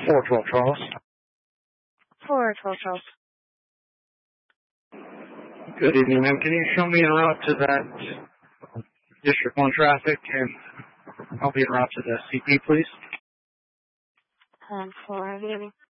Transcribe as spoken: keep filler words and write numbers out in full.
four twelve Charles. four twelve Charles. Good evening, ma'am. Can you show me en route to that District one traffic and I'll be en route to the C P, please? Um, for good evening.